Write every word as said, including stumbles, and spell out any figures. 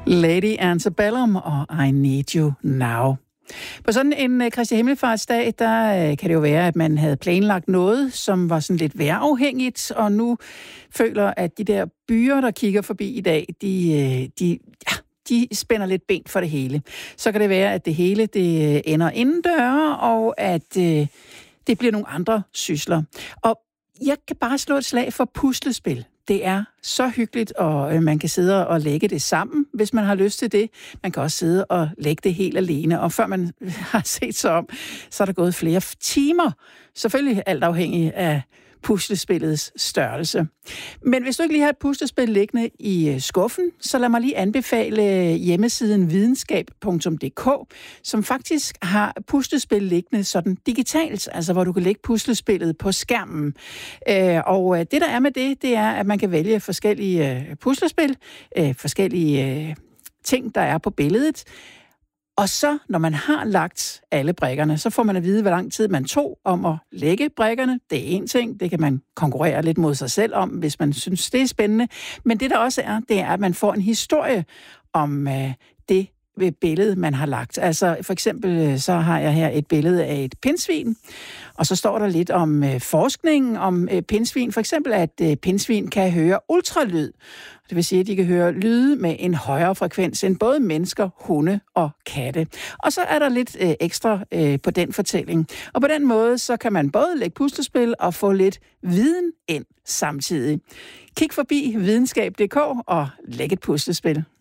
Lady Antebellum og I Need You Now. På sådan en Kristi Himmelfartsdag, der kan det jo være, at man havde planlagt noget, som var sådan lidt vejrafhængigt, og nu føler, at de der byer, der kigger forbi i dag, de, de, ja, de spænder lidt ben for det hele. Så kan det være, at det hele det ender indendøre, og at det bliver nogle andre sysler. Og jeg kan bare slå et slag for puslespil. Det er så hyggeligt, og man kan sidde og lægge det sammen, hvis man har lyst til det. Man kan også sidde og lægge det helt alene, og før man har set sig om, så er der gået flere timer. Selvfølgelig alt afhængig af puslespillets størrelse. Men hvis du ikke lige har et puslespil liggende i skuffen, så lad mig lige anbefale hjemmesiden videnskab punktum d k, som faktisk har puslespil liggende sådan digitalt, altså hvor du kan lægge puslespillet på skærmen. Og det der er med det, det er, at man kan vælge forskellige puslespil, forskellige ting, der er på billedet. Og så, når man har lagt alle brikkerne, så får man at vide, hvor lang tid man tog om at lægge brikkerne. Det er en ting, det kan man konkurrere lidt mod sig selv om, hvis man synes, det er spændende. Men det der også er, det er, at man får en historie om øh, det ved billede, man har lagt. Altså for eksempel, så har jeg her et billede af et pindsvin, og så står der lidt om øh, forskning om øh, pindsvin. For eksempel, at øh, pindsvin kan høre ultralyd. Det vil sige, at de kan høre lyde med en højere frekvens end både mennesker, hunde og katte. Og så er der lidt øh, ekstra øh, på den fortælling. Og på den måde, så kan man både lægge puslespil og få lidt viden ind samtidig. Kig forbi videnskab punktum d k og læg et puslespil.